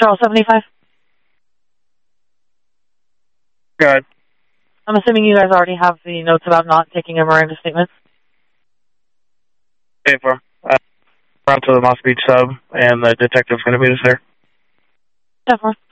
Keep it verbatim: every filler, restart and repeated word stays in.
Charles seventy-five. Good. I'm assuming you guys already have the notes about not taking a Miranda statement. Paper. Uh, around to the Moss Beach sub, and the detective's going to meet us there. ten four.